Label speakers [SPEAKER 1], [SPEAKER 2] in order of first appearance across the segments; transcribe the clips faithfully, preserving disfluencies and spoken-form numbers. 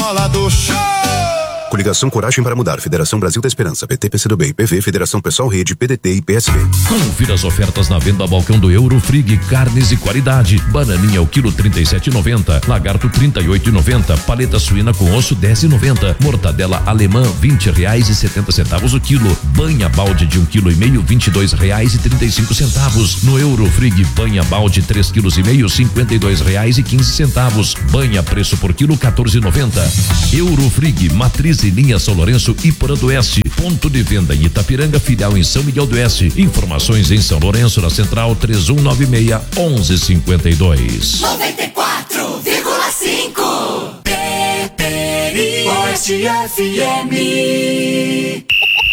[SPEAKER 1] bola do show.
[SPEAKER 2] Coligação Coragem para Mudar, Federação Brasil da Esperança, P T, P C do B, I P V, Federação Pessoal Rede, P D T e P S B.
[SPEAKER 3] Confira as ofertas na venda balcão do Eurofrig, carnes e qualidade. Bananinha ao quilo trinta e sete e noventa, lagarto trinta e oito e noventa, paleta suína com osso dez e noventa, mortadela alemã vinte reais e setenta centavos o quilo, banha balde de um quilo e meio vinte e dois reais e trinta e cinco centavos. No Eurofrig, banha balde três quilos e meio cinquenta e dois reais e quinze centavos, banha preço por quilo quatorze e noventa. Eurofrig, matriz e linha São Lourenço e Porã do Oeste, ponto de venda em Itapiranga, filial em São Miguel do Oeste. Informações em São Lourenço na central três um nove seis, onze cinquenta e dois.
[SPEAKER 4] noventa e quatro vírgula cinco Peperi Oeste F M.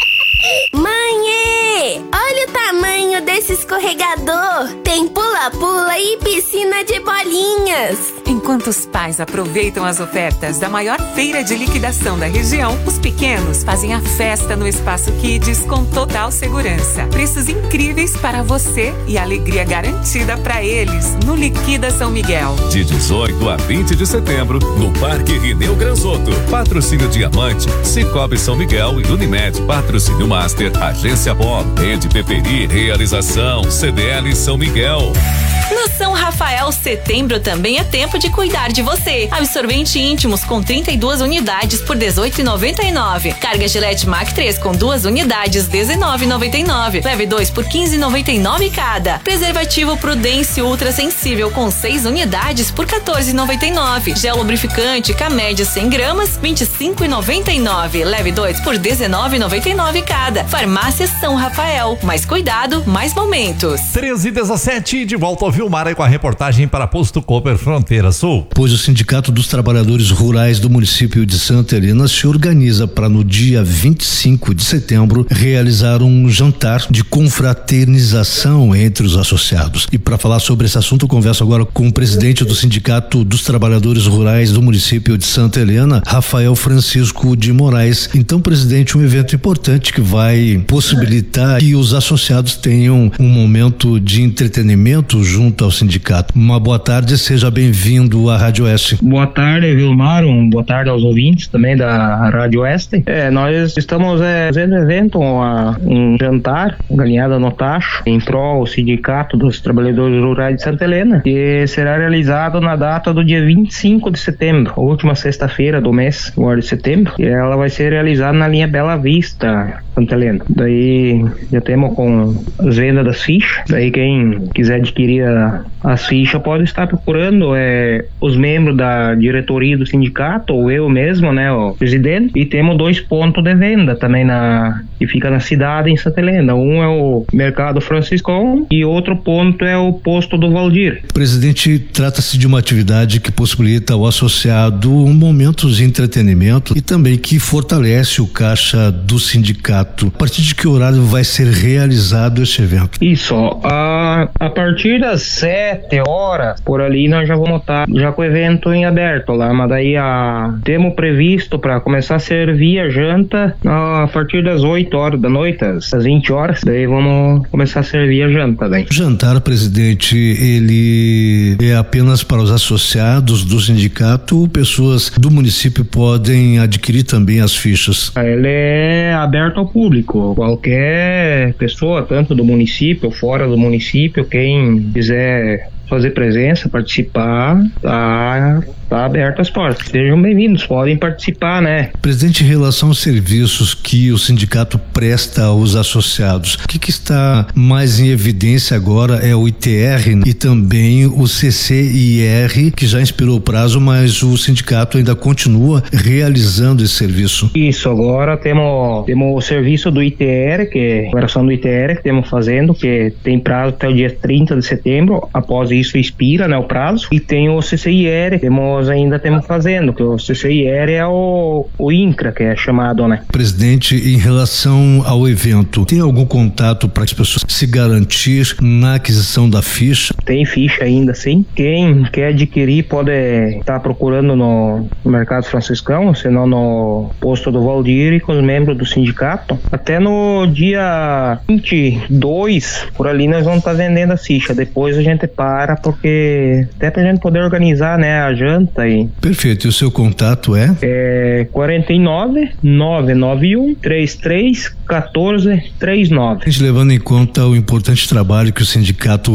[SPEAKER 5] Mãe, olha o tamanho desse escorregador. Tem pula-pula e piscina de bolinhas.
[SPEAKER 6] Enquanto os pais aproveitam as ofertas da maior feira de liquidação da região, os pequenos fazem a festa no Espaço Kids com total segurança. Preços incríveis para você e alegria garantida para eles no Liquida São Miguel.
[SPEAKER 7] De dezoito a vinte de setembro, no Parque Rineu Granzotto. Patrocínio Diamante, Cicobi São Miguel e Unimed. Patrocínio Master, Agência Bob, Rede Peperi, Realização C D L São Miguel.
[SPEAKER 8] No São Rafael, setembro também é tempo de cuidar de você. Absorvente íntimos com trinta e duas unidades por dezoito reais e noventa e nove centavos. Carga Gillette Mac três com duas unidades, dezenove reais e noventa e nove centavos. Leve dois por quinze reais e noventa e nove centavos cada. Preservativo Prudence Ultra Sensível com seis unidades por quatorze reais e noventa e nove centavos. Gel lubrificante Camédia cem gramas, vinte e cinco reais e noventa e nove centavos. Leve dois por dezenove reais e noventa e nove centavos cada. Farmácia São Rafael. Mais cuidado, mais momentos.
[SPEAKER 9] treze e dezessete, de volta ao Vilmar aí com a reportagem para Posto Cooper Fronteira Sul.
[SPEAKER 10] Pois o Sindicato dos Trabalhadores Rurais do município de Santa Helena se organiza para no dia vinte e cinco de setembro realizar um jantar de confraternização entre os associados. E para falar sobre esse assunto, eu converso agora com o presidente do Sindicato dos Trabalhadores Rurais do município de Santa Helena, Rafael Francisco de Moraes. Então, presidente, um evento importante que vai possibilitar que os associados tenham um momento de entretenimento junto ao sindicato. Uma boa tarde, seja bem-vindo à Rádio Oeste.
[SPEAKER 11] Boa tarde, Vilmar, um boa tarde aos ouvintes também da Rádio Oeste. É, nós estamos é, fazendo evento, uma, um jantar, galinhada no tacho, em prol do Sindicato dos Trabalhadores Rurais de Santa Helena, que será realizado na data do dia vinte e cinco de setembro, a última sexta-feira do mês, agora de setembro, e ela vai ser realizada na linha Bela Vista, Santa Helena. Daí já temos com as vendas das fichas, daí quem quiser adquirir a, as fichas pode estar procurando é, os membros da diretoria do sindicato, ou eu mesmo, né, o presidente, e temos dois pontos de venda também na, que fica na cidade em Santa Helena. Um é o Mercado Franciscão e outro ponto é o Posto do Valdir.
[SPEAKER 10] Presidente, trata-se de uma atividade que possibilita ao associado momentos de entretenimento e também que fortalece o caixa do sindicato. A partir de que horário vai ser realizado esse evento?
[SPEAKER 11] Isso, a, a partir das sete horas, por ali nós já vamos estar já com o evento em aberto lá, mas daí a, temos previsto para começar a servir a janta a partir das oito horas da noite, às vinte horas, daí vamos começar a servir a janta daí.
[SPEAKER 10] O jantar, presidente, ele é apenas para os associados do sindicato ou pessoas do município podem adquirir também as fichas?
[SPEAKER 11] Ele é aberto ao público, qualquer pessoa, tanto do município ou fora do município, quem quiser fazer presença, participar, tá, tá aberto as portas. Sejam bem-vindos, podem participar, né?
[SPEAKER 10] Presidente, em relação aos serviços que o sindicato presta aos associados, o que, que está mais em evidência agora é o I T R e também o C C I R, que já inspirou o prazo, mas o sindicato ainda continua realizando esse serviço.
[SPEAKER 11] Isso, agora temos, temos o serviço do I T R, que é a operação do I T R que temos fazendo, que tem prazo até o dia trinta de setembro, após isso isso expira, né, o prazo, e tem o C C I R, temos ainda temos fazendo, que o C C I R é o, o INCRA, que é chamado, né.
[SPEAKER 10] Presidente, em relação ao evento, tem algum contato para as pessoas se garantir na aquisição da ficha?
[SPEAKER 11] Tem ficha ainda, sim. Quem quer adquirir pode estar procurando no, no Mercado Franciscão, senão no Posto do Valdir e com os membros do sindicato. Até no dia vinte e dois, por ali nós vamos estar vendendo a ficha, depois a gente para para, porque até pra gente poder organizar, né, a janta e...
[SPEAKER 10] Perfeito, e o seu contato é?
[SPEAKER 11] É quarenta e nove, nove nove um, trinta e três, quatorze, trinta e nove.
[SPEAKER 10] A gente levando em conta o importante trabalho que o sindicato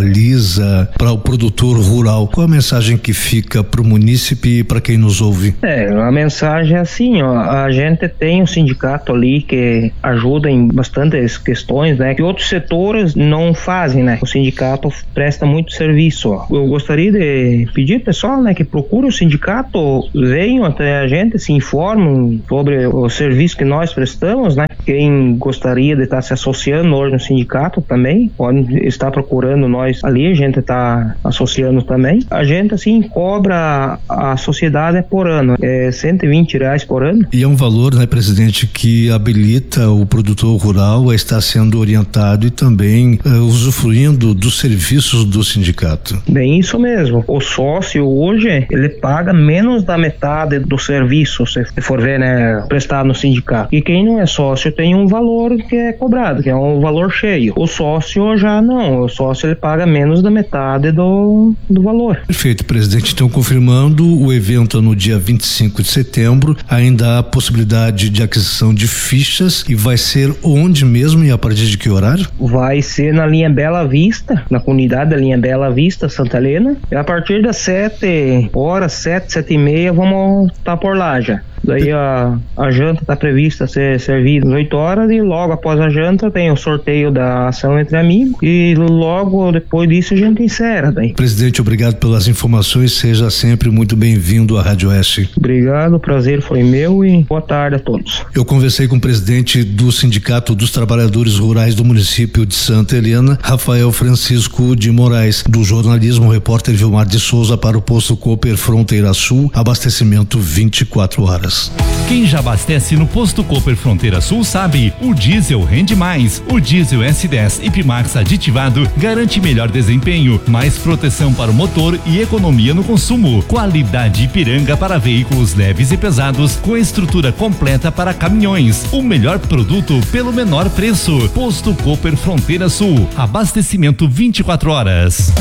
[SPEAKER 10] realiza para o produtor rural, qual a mensagem que fica para o munícipe e para quem nos ouve?
[SPEAKER 11] É, a mensagem é assim, ó, a gente tem um sindicato ali que ajuda em bastantes questões, né, que outros setores não fazem, né, o sindicato presta muito serviço, ó. Eu gostaria de pedir, pessoal, né, que procure o sindicato, venham até a gente, se informem sobre o serviço que nós prestamos, né, quem gostaria de estar se associando hoje no sindicato também, pode estar procurando nós ali, a gente está associando também. A gente, assim, cobra a sociedade por ano, é cento e vinte reais por ano.
[SPEAKER 10] E é um valor, né, presidente, que habilita o produtor rural a estar sendo orientado e também uh, usufruindo dos serviços do sindicato.
[SPEAKER 11] Bem, isso mesmo. O sócio hoje, ele paga menos da metade do serviço, se for ver, né, prestado no sindicato. E quem não é sócio tem um valor que é cobrado, que é um valor cheio. O sócio já não, o sócio ele paga menos da metade do, do valor.
[SPEAKER 10] Perfeito, presidente. Então, confirmando, o evento no dia vinte e cinco de setembro, ainda há possibilidade de aquisição de fichas e vai ser onde mesmo e a partir de que horário?
[SPEAKER 11] Vai ser na linha Bela Vista, na comunidade da linha Bela Vista, Santa Helena, e a partir das sete horas, sete, sete e meia, vamos estar por lá já. Daí a, a janta está prevista ser servida às oito horas e logo após a janta tem o sorteio da ação entre amigos e logo depois disso a gente encerra daí.
[SPEAKER 10] Presidente, obrigado pelas informações, seja sempre muito bem-vindo à Rádio Oeste.
[SPEAKER 11] Obrigado, o prazer foi meu e boa tarde a todos.
[SPEAKER 10] Eu conversei com o presidente do Sindicato dos Trabalhadores Rurais do município de Santa Helena, Rafael Francisco de Moraes, do jornalismo repórter Vilmar de Souza para o posto Cooper Fronteira Sul, abastecimento vinte e quatro horas.
[SPEAKER 1] Quem já abastece no posto Cooper Fronteira Sul sabe, o diesel rende mais. O diesel S dez Ipimax aditivado garante melhor desempenho, mais proteção para o motor e economia no consumo. Qualidade Ipiranga para veículos leves e pesados com estrutura completa para caminhões. O melhor produto pelo menor preço. Posto Cooper Fronteira Sul. Abastecimento vinte e quatro horas.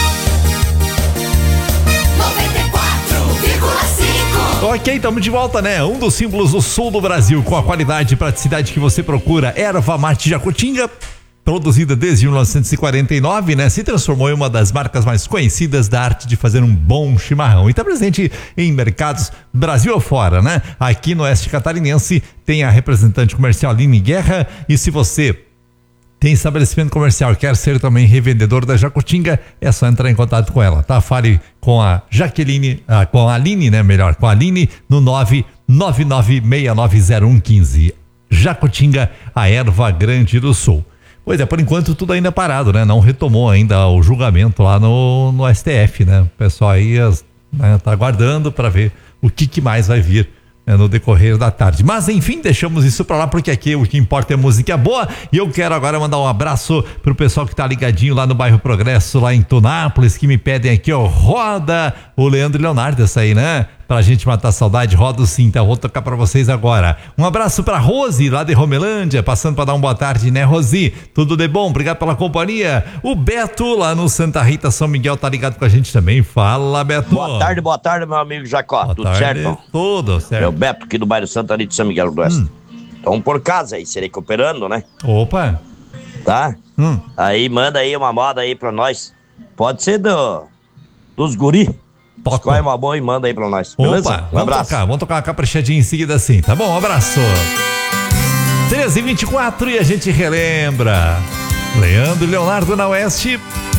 [SPEAKER 9] Ok, estamos de volta, né? Um dos símbolos do sul do Brasil, com a qualidade e praticidade que você procura. Erva Mate Jacutinga, produzida desde mil novecentos e quarenta e nove, né? Se transformou em uma das marcas mais conhecidas da arte de fazer um bom chimarrão. E está presente em mercados Brasil afora, né? Aqui no Oeste Catarinense tem a representante comercial Aline Guerra. E se você tem estabelecimento comercial e quer ser também revendedor da Jacutinga, é só entrar em contato com ela, tá? Fale com a Jaqueline, ah, com a Aline, né? Melhor, com a Aline no nove nove nove seis nove zero um um cinco. Jacutinga, a erva grande do sul. Pois é, por enquanto tudo ainda parado, né? Não retomou ainda o julgamento lá no, no S T F, né? O pessoal aí, né, tá aguardando para ver o que, que mais vai vir no decorrer da tarde. Mas enfim, deixamos isso pra lá porque aqui o que importa é música boa. E eu quero agora mandar um abraço pro pessoal que tá ligadinho lá no bairro Progresso, lá em Tunápolis, que me pedem aqui, ó, roda o Leandro e Leonardo, essa aí, né? Pra gente matar a saudade, roda sim, então vou tocar pra vocês agora. Um abraço pra Rose, lá de Romelândia, passando pra dar uma boa tarde, né, Rosi? Tudo de bom, obrigado pela companhia. O Beto, lá no Santa Rita, São Miguel, tá ligado com a gente também. Fala, Beto.
[SPEAKER 12] Boa tarde, boa tarde, meu amigo Jacó.
[SPEAKER 9] Boa
[SPEAKER 12] tudo
[SPEAKER 9] tarde,
[SPEAKER 12] certo?
[SPEAKER 9] Tudo certo.
[SPEAKER 12] É o Beto aqui do bairro Santa Rita, São Miguel do Oeste. Hum. Então, por casa aí, serei cooperando, né?
[SPEAKER 9] Opa.
[SPEAKER 12] Tá? Hum. Aí, manda aí uma moda aí pra nós. Pode ser do, dos guri. Escolhe uma boa e manda aí pra nós, beleza?
[SPEAKER 9] Opa,
[SPEAKER 12] um
[SPEAKER 9] vamos
[SPEAKER 12] abraço.
[SPEAKER 9] tocar, vamos tocar uma caprichadinha em seguida assim, tá bom? Um abraço. treze e vinte e quatro e a gente relembra. Leandro e Leonardo na Oeste.